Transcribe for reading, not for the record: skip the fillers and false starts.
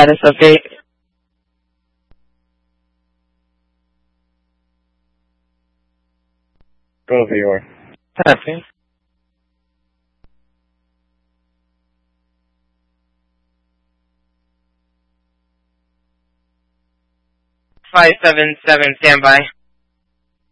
status update. Go VR. Copy. Five 7-7, standby.